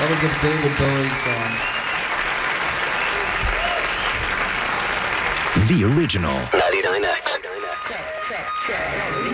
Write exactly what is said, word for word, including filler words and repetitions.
That was a David Bowie song. The original. ninety-nine X.